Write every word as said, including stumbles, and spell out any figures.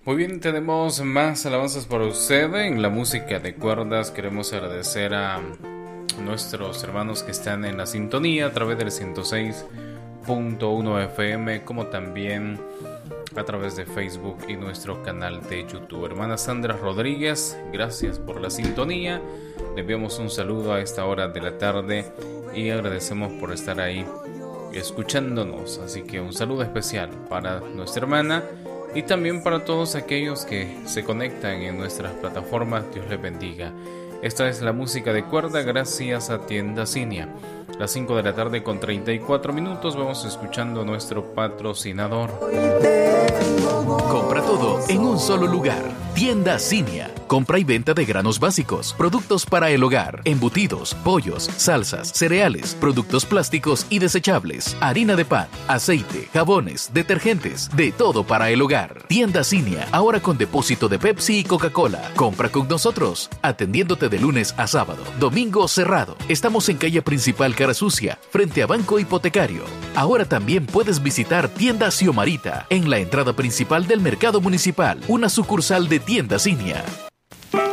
Muy bien, tenemos más alabanzas para usted en la música de cuerdas. Queremos agradecer a nuestros hermanos que están en la sintonía a través del ciento seis punto uno F M, como también a través de Facebook y nuestro canal de YouTube. Hermana Sandra Rodríguez, gracias por la sintonía. Le enviamos un saludo a esta hora de la tarde y agradecemos por estar ahí escuchándonos. Así que un saludo especial para nuestra hermana y también para todos aquellos que se conectan en nuestras plataformas. Dios les bendiga. Esta es la música de cuerda gracias a Tienda Cinia. Las cinco de la tarde con treinta y cuatro minutos vamos escuchando a nuestro patrocinador. Compra todo en un solo lugar. Tienda Cinia. Compra y venta de granos básicos, productos para el hogar, embutidos, pollos, salsas, cereales, productos plásticos y desechables, harina de pan, aceite, jabones, detergentes, de todo para el hogar. Tienda Cinia, ahora con depósito de Pepsi y Coca-Cola. Compra con nosotros, atendiéndote de lunes a sábado, domingo cerrado. Estamos en calle principal Cara Sucia, frente a Banco Hipotecario. Ahora también puedes visitar Tienda Xiomarita, en la entrada principal del Mercado Municipal, una sucursal de Tienda Cinia.